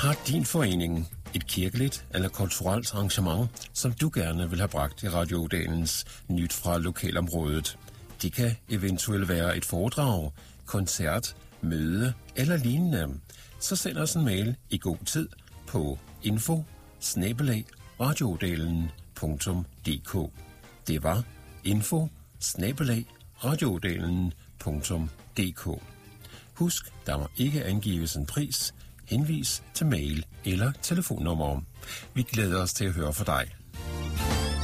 Har din forening et kirkeligt eller kulturelt arrangement, som du gerne vil have bragt i Radiodagens Nyt fra lokalområdet? Det kan eventuelt være et foredrag, koncert, møde eller lignende. Så send os en mail i god tid på info@radiodalen.dk. Det var info@radiodalen.dk. Husk, der må ikke angives en pris. Henvis til mail eller telefonnummer. Vi glæder os til at høre fra dig.